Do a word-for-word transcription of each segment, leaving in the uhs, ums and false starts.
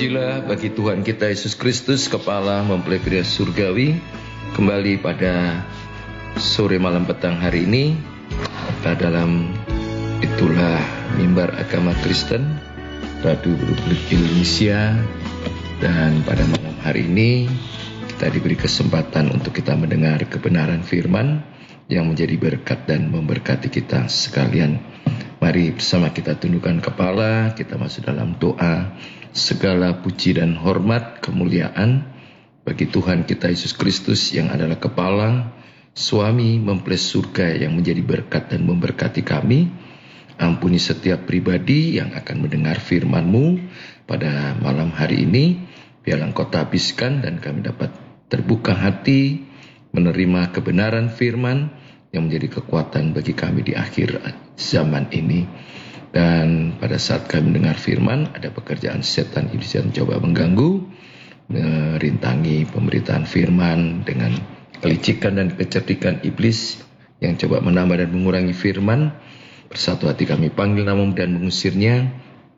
Terpujilah bagi Tuhan kita Yesus Kristus, Kepala mempelai pria surgawi. Kembali pada sore malam petang hari ini, kita dalam itulah mimbar agama Kristen Radio Republik Indonesia. Dan pada malam hari ini kita diberi kesempatan untuk kita mendengar kebenaran firman yang menjadi berkat dan memberkati kita sekalian. Mari bersama kita tundukkan kepala, kita masuk dalam doa. Segala puji dan hormat, kemuliaan bagi Tuhan kita Yesus Kristus yang adalah kepala, suami mempelai surga yang menjadi berkat dan memberkati kami. Ampuni setiap pribadi yang akan mendengar firman-Mu pada malam hari ini. Biarlah Engkau habiskan dan kami dapat terbuka hati menerima kebenaran firman yang menjadi kekuatan bagi kami di akhir zaman ini. Dan pada saat kami mendengar firman, ada pekerjaan setan iblis yang coba mengganggu, merintangi pemberitaan firman dengan kelicikan dan kecerdikan iblis yang coba menambah dan mengurangi firman. Bersatu hati kami panggil nama-Mu dan mengusirnya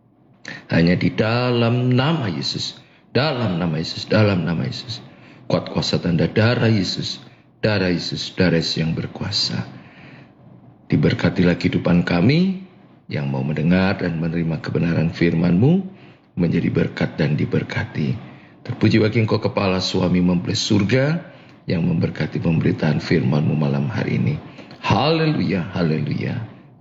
hanya di dalam nama Yesus, dalam nama Yesus, dalam nama Yesus. Kuat kuasa tanda darah Yesus, darah Yesus, darah Yesus yang berkuasa. Diberkatilah kehidupan kami yang mau mendengar dan menerima kebenaran firman-Mu, menjadi berkat dan diberkati. Terpuji bagi Engkau kepala suami mempelai surga yang memberkati pemberitaan firman-Mu malam hari ini. Haleluya, haleluya,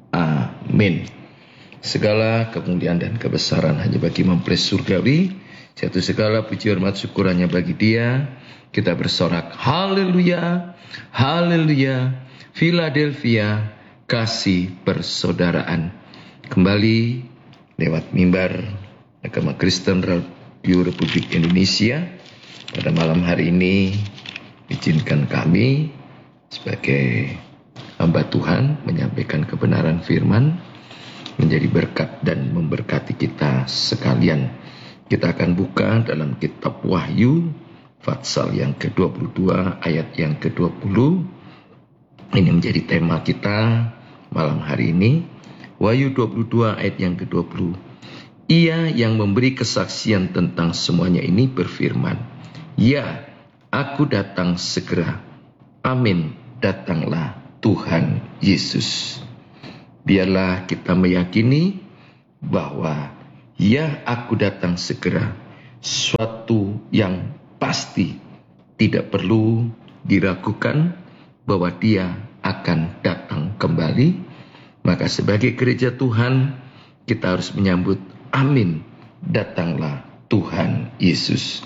amin. Segala kemuliaan dan kebesaran hanya bagi mempelai surgawi. Satu segala puji hormat syukur hanya bagi Dia. Kita bersorak haleluya, haleluya, Philadelphia, kasih persaudaraan. Kembali lewat mimbar agama Kristen Radio Republik Indonesia. Pada malam hari ini izinkan kami sebagai hamba Tuhan menyampaikan kebenaran firman, menjadi berkat dan memberkati kita sekalian. Kita akan buka dalam kitab Wahyu pasal yang ke dua puluh dua ayat yang ke dua puluh. Ini menjadi tema kita malam hari ini. Wahyu dua puluh dua ayat yang ke dua puluh. Ia yang memberi kesaksian tentang semuanya ini berfirman, ya, aku datang segera. Amin, datanglah Tuhan Yesus. Biarlah kita meyakini bahwa ya, aku datang segera, suatu yang pasti, tidak perlu diragukan bahwa Dia akan datang kembali. Maka sebagai gereja Tuhan, kita harus menyambut amin, datanglah Tuhan Yesus.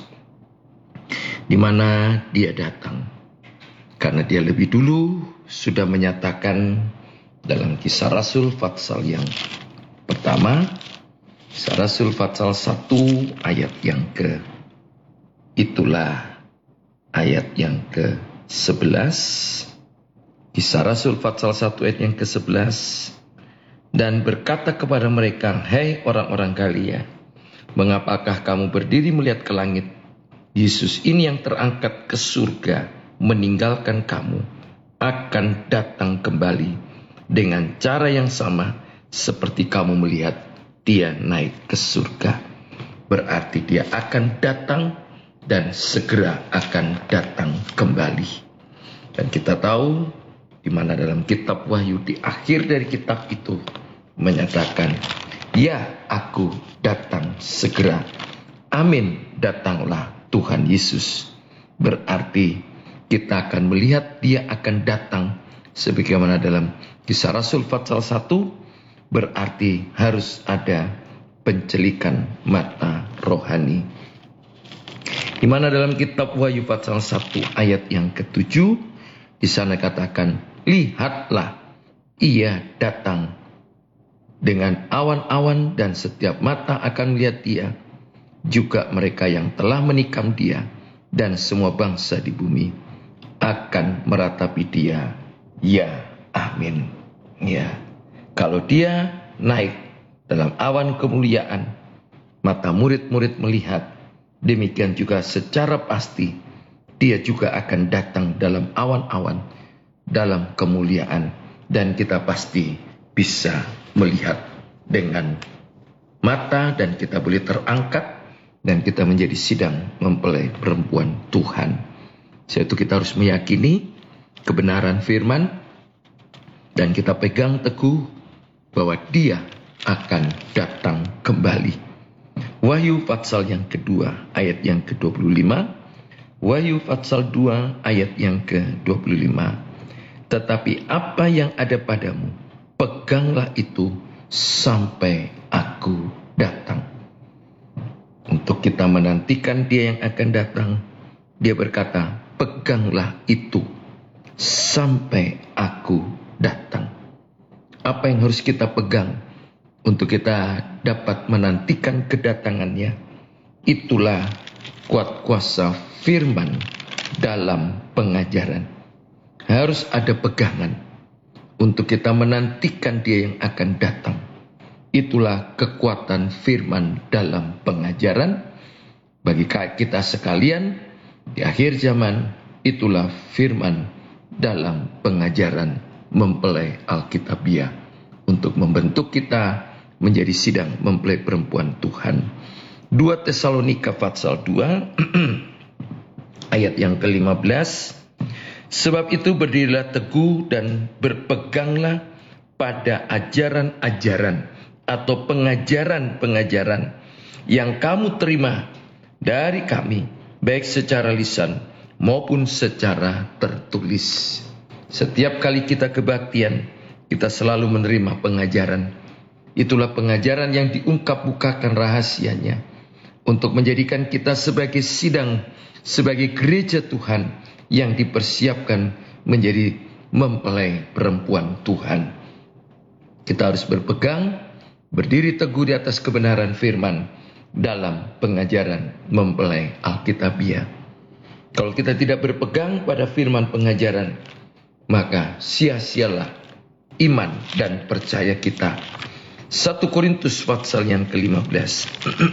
Di mana Dia datang? Karena Dia lebih dulu sudah menyatakan dalam Kisah Rasul pasal yang pertama, Kisah Rasul pasal satu ayat yang ke itulah ayat yang ke sebelas. Kisah Rasul pasal satu ayat yang ke sebelas. Dan berkata kepada mereka, hei orang-orang Galilea, mengapakah kamu berdiri melihat ke langit? Yesus ini yang terangkat ke surga, meninggalkan kamu, akan datang kembali dengan cara yang sama seperti kamu melihat Dia naik ke surga. Berarti Dia akan datang dan segera akan datang kembali. Dan kita tahu di mana dalam kitab Wahyu di akhir dari kitab itu menyatakan, ya, aku datang segera. Amin, datanglah Tuhan Yesus. Berarti kita akan melihat Dia akan datang sebagaimana dalam Kisah Rasul pasal satu. Berarti harus ada pencelikan mata rohani. Di mana dalam kitab Wahyu pasal satu ayat yang ketujuh, di sana katakan, lihatlah, Ia datang dengan awan-awan dan setiap mata akan melihat Dia, juga mereka yang telah menikam Dia, dan semua bangsa di bumi akan meratapi Dia. Ya, amin. Ya, kalau Dia naik dalam awan kemuliaan, mata murid-murid melihat, demikian juga secara pasti Dia juga akan datang dalam awan-awan, dalam kemuliaan, dan kita pasti bisa melihat dengan mata dan kita boleh terangkat dan kita menjadi sidang mempelai perempuan Tuhan. Yaitu kita harus meyakini kebenaran firman dan kita pegang teguh bahwa Dia akan datang kembali. Wahyu pasal yang kedua ayat yang ke dua puluh lima. Wahyu pasal dua ayat yang ke dua puluh lima. Tetapi apa yang ada padamu, peganglah itu sampai aku datang. Untuk kita menantikan Dia yang akan datang, Dia berkata, peganglah itu sampai aku datang. Apa yang harus kita pegang untuk kita dapat menantikan kedatangannya? Itulah kuat kuasa firman dalam pengajaran. Harus ada pegangan untuk kita menantikan Dia yang akan datang. Itulah kekuatan firman dalam pengajaran bagi kita sekalian di akhir zaman. Itulah firman dalam pengajaran mempelai Alkitabiah untuk membentuk kita menjadi sidang mempelai perempuan Tuhan. dua Tesalonika pasal dua ayat yang ke lima belas. Sebab itu berdirilah teguh dan berpeganglah pada ajaran-ajaran atau pengajaran-pengajaran yang kamu terima dari kami, baik secara lisan maupun secara tertulis. Setiap kali kita kebaktian, kita selalu menerima pengajaran. Itulah pengajaran yang diungkap-bukakan rahasianya untuk menjadikan kita sebagai sidang, sebagai gereja Tuhan yang dipersiapkan menjadi mempelai perempuan Tuhan. Kita harus berpegang, berdiri teguh di atas kebenaran firman dalam pengajaran mempelai Alkitabiah. Kalau kita tidak berpegang pada firman pengajaran, maka sia-sialah iman dan percaya kita. satu Korintus pasal yang ke lima belas.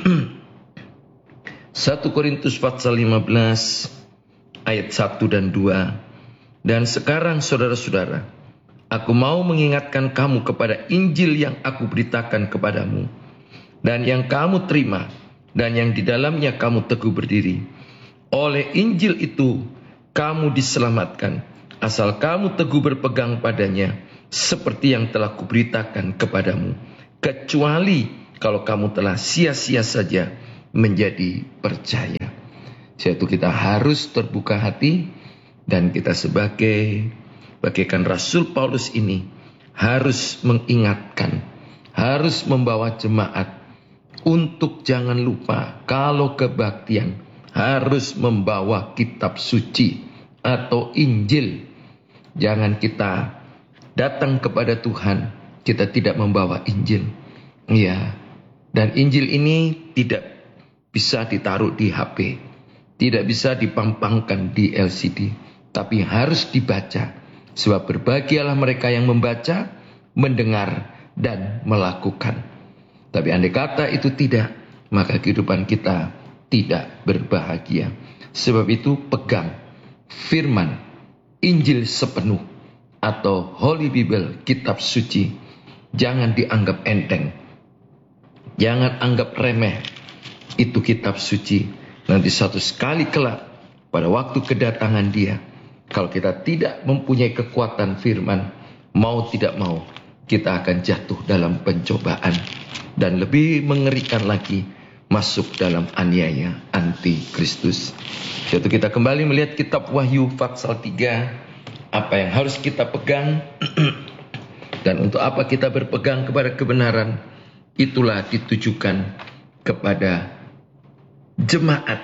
satu Korintus pasal lima belas ayat satu dan dua. Dan sekarang saudara-saudara, aku mau mengingatkan kamu kepada Injil yang aku beritakan kepadamu, dan yang kamu terima, dan yang di dalamnya kamu teguh berdiri. Oleh Injil itu, kamu diselamatkan, asal kamu teguh berpegang padanya, seperti yang telah kuberitakan kepadamu. Kecuali kalau kamu telah sia-sia saja menjadi percaya. Yaitu kita harus terbuka hati, dan kita sebagai bagaikan Rasul Paulus ini harus mengingatkan, harus membawa jemaat untuk jangan lupa kalau kebaktian harus membawa kitab suci atau Injil. Jangan kita datang kepada Tuhan, kita tidak membawa Injil. Ya, dan Injil ini tidak bisa ditaruh di H P. Tidak bisa dipampangkan di L C D, tapi harus dibaca. Sebab berbahagialah mereka yang membaca, mendengar, dan melakukan. Tapi andai kata itu tidak, maka kehidupan kita tidak berbahagia. Sebab itu pegang firman Injil sepenuh atau Holy Bible, kitab suci. Jangan dianggap enteng. Jangan anggap remeh. Itu kitab suci. Nanti suatu sekali kelak pada waktu kedatangan Dia, kalau kita tidak mempunyai kekuatan firman, mau tidak mau kita akan jatuh dalam pencobaan, dan lebih mengerikan lagi masuk dalam aniaya anti-Kristus. Yaitu kita kembali melihat kitab Wahyu pasal tiga, apa yang harus kita pegang dan untuk apa kita berpegang kepada kebenaran. Itulah ditujukan kepada jemaat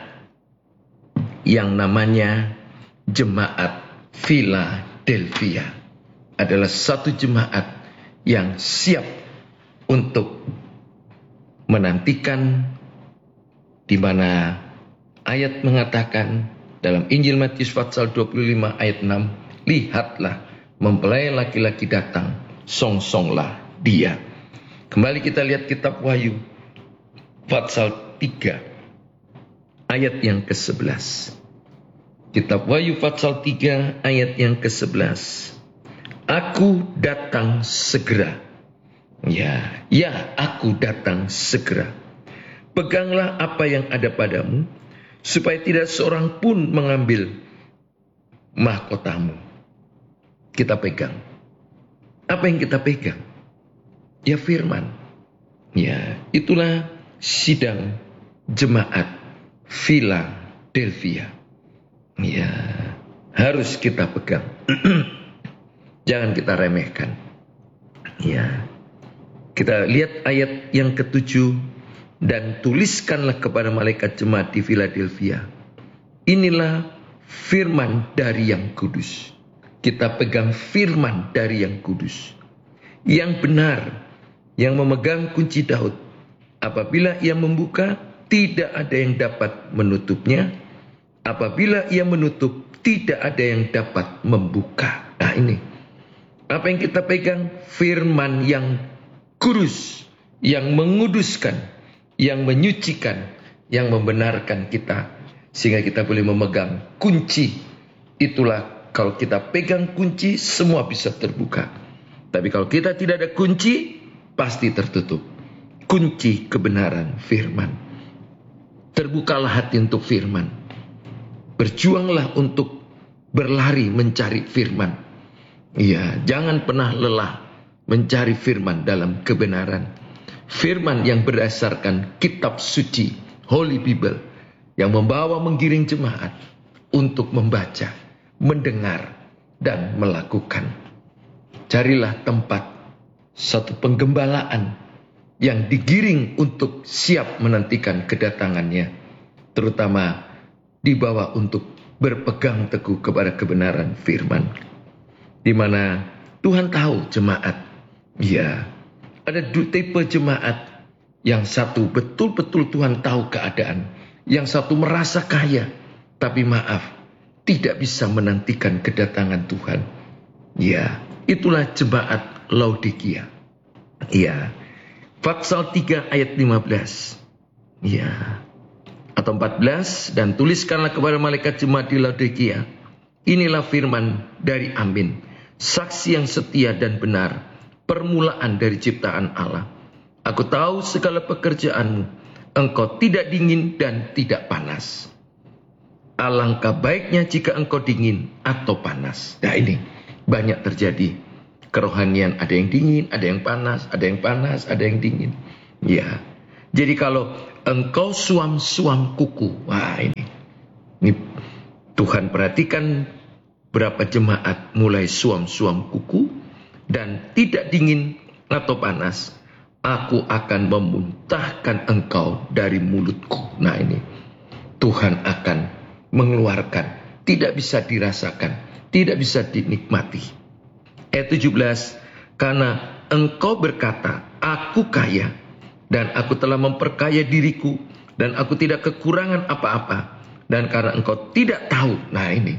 yang namanya jemaat Philadelphia. Adalah satu jemaat yang siap untuk menantikan, di mana ayat mengatakan dalam Injil Matius pasal dua puluh lima ayat enam, lihatlah mempelai laki-laki datang, songsonglah dia. Kembali kita lihat kitab Wahyu pasal tiga ayat yang ke sebelas. Kitab Wahyu pasal tiga ayat yang ke sebelas. Aku datang segera. Ya, ya aku datang segera. Peganglah apa yang ada padamu, supaya tidak seorang pun mengambil mahkotamu. Kita pegang. Apa yang kita pegang? Ya firman. Ya, itulah sidang jemaat Philadelphia. Ya, harus kita pegang. Jangan kita remehkan. Ya. Kita lihat ayat yang ketujuh. Dan tuliskanlah kepada malaikat jemaat di Philadelphia. Inilah firman dari yang kudus. Kita pegang firman dari yang kudus. Yang benar. Yang memegang kunci Daud. Apabila ia membuka, tidak ada yang dapat menutupnya. Apabila ia menutup, tidak ada yang dapat membuka. Nah ini. Apa yang kita pegang? Firman yang kudus. Yang menguduskan. Yang menyucikan. Yang membenarkan kita. Sehingga kita boleh memegang kunci. Itulah kalau kita pegang kunci, semua bisa terbuka. Tapi kalau kita tidak ada kunci, pasti tertutup. Kunci kebenaran firman. Terbukalah hati untuk firman. Berjuanglah untuk berlari mencari firman. Iya, jangan pernah lelah mencari firman dalam kebenaran. Firman yang berdasarkan kitab suci, Holy Bible, yang membawa menggiring jemaat untuk membaca, mendengar, dan melakukan. Carilah tempat satu penggembalaan yang digiring untuk siap menantikan kedatangannya, terutama dibawa untuk berpegang teguh kepada kebenaran firman, di mana Tuhan tahu jemaat. Ya, ada dua tipe jemaat. Yang satu betul-betul Tuhan tahu keadaan, yang satu merasa kaya, tapi maaf, tidak bisa menantikan kedatangan Tuhan. Ya, itulah jemaat Laodikia. Ya, Pasal tiga ayat lima belas. Ya, atau empat belas. Dan tuliskanlah kepada malaikat jemaat di Laodikia. Inilah firman dari Amin, saksi yang setia dan benar, permulaan dari ciptaan Allah. Aku tahu segala pekerjaanmu, engkau tidak dingin dan tidak panas. Alangkah baiknya jika engkau dingin atau panas. Nah ini banyak terjadi. Kerohanian ada yang dingin, ada yang panas, ada yang panas, ada yang dingin. Ya. Jadi kalau engkau suam-suam kuku. Wah ini. Ini Tuhan perhatikan berapa jemaat mulai suam-suam kuku dan tidak dingin atau panas. Aku akan memuntahkan engkau dari mulutku. Nah ini. Tuhan akan mengeluarkan. Tidak bisa dirasakan. Tidak bisa dinikmati. Ayat tujuh belas. Karena engkau berkata, aku kaya. Dan aku telah memperkaya diriku. Dan aku tidak kekurangan apa-apa. Dan karena engkau tidak tahu. Nah ini.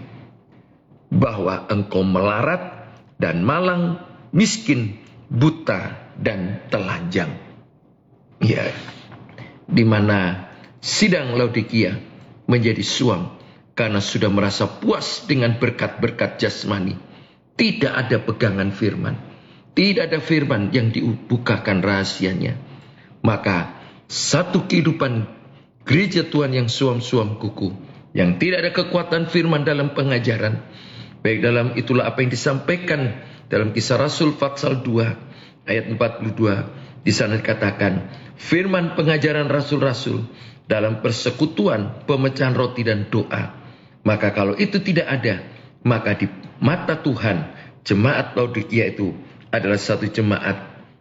Bahwa engkau melarat dan malang, miskin, buta, dan telanjang. Ya. Di mana sidang Laodikia menjadi suam. Karena sudah merasa puas dengan berkat-berkat jasmani. Tidak ada pegangan firman. Tidak ada firman yang dibukakan rahasianya. Maka satu kehidupan gereja Tuhan yang suam-suam kuku. Yang tidak ada kekuatan firman dalam pengajaran. Baik dalam itulah apa yang disampaikan dalam Kisah Rasul pasal dua ayat empat puluh dua. Di sana dikatakan firman pengajaran rasul-rasul dalam persekutuan, pemecahan roti dan doa. Maka kalau itu tidak ada, maka di mata Tuhan, jemaat Laodikia itu adalah satu jemaat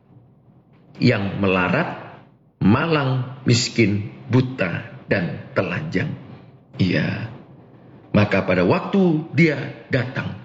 yang melarat, malang, miskin, buta, dan telanjang. Iya. Maka pada waktu dia datang,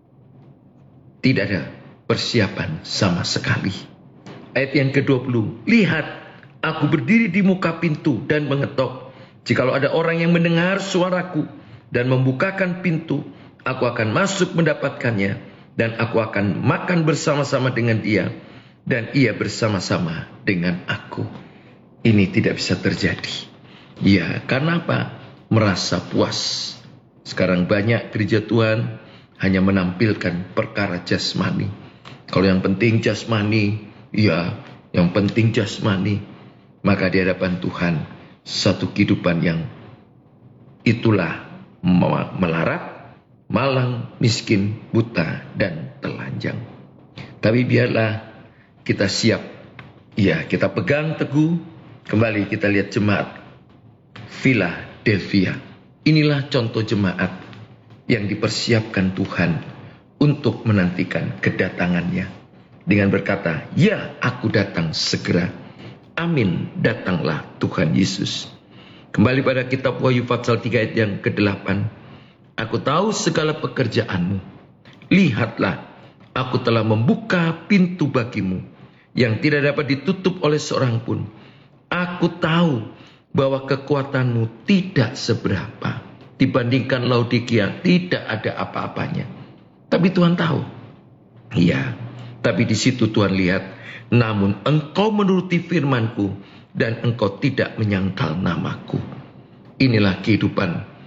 tidak ada persiapan sama sekali. Ayat yang ke dua puluh. Lihat, aku berdiri di muka pintu dan mengetok. Jikalau ada orang yang mendengar suaraku dan membukakan pintu, aku akan masuk mendapatkannya, dan aku akan makan bersama-sama dengan dia, dan ia bersama-sama dengan aku. Ini tidak bisa terjadi. Ya, karena apa? Merasa puas. Sekarang banyak gereja Tuhan hanya menampilkan perkara jasmani. Kalau yang penting jasmani, ya, yang penting jasmani. Maka di hadapan Tuhan, satu kehidupan yang itulah melarat, malang, miskin, buta, dan telanjang. Tapi biarlah kita siap, ya kita pegang teguh. Kembali kita lihat jemaat Philadelphia. Inilah contoh jemaat yang dipersiapkan Tuhan untuk menantikan kedatangannya. Dengan berkata, ya aku datang segera. Amin, datanglah Tuhan Yesus. Kembali pada kitab Wahyu pasal tiga ayat yang kedelapan. Aku tahu segala pekerjaanmu. Lihatlah, aku telah membuka pintu bagimu yang tidak dapat ditutup oleh seorang pun. Aku tahu bahwa kekuatanmu tidak seberapa. Dibandingkan Laodikia tidak ada apa-apanya. Tapi Tuhan tahu. Iya, tapi di situ Tuhan lihat, namun engkau menuruti firmanku dan engkau tidak menyangkal namaku. Inilah kehidupan